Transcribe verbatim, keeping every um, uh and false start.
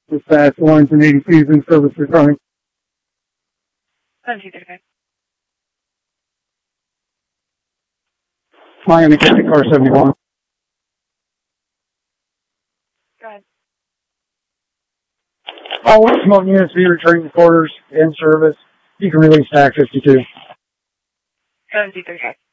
Dispatch lines and eighty Cs in service returning. seven two thirty-five. Miami County Car seventy-one. Go ahead. All smoke units be returning to quarters in service. You can release T A C fifty-two. seven two thirty-five.